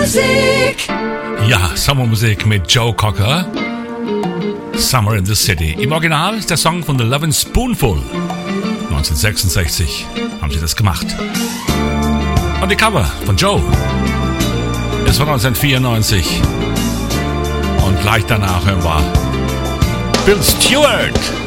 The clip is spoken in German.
Sommermusik. Ja, Sommermusik mit Joe Cocker. Summer in the City. Im Original ist der Song von The Lovin' Spoonful. 1966 haben sie das gemacht. Und die Cover von Joe ist von 1994. Und gleich danach hören wir Bill Stewart.